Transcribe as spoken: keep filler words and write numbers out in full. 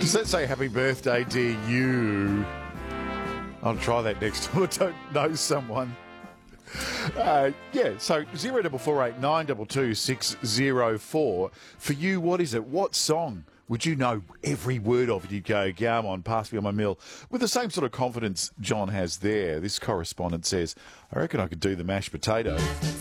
Does that say happy birthday, dear you? I'll try that next time I don't know someone. Uh, yeah, so zero double four eight nine double two six zero four. For you, what is it? What song would you know every word of? You'd go, come on, pass me on my mill. With the same sort of confidence John has there, this correspondent says, I reckon I could do the mashed potato.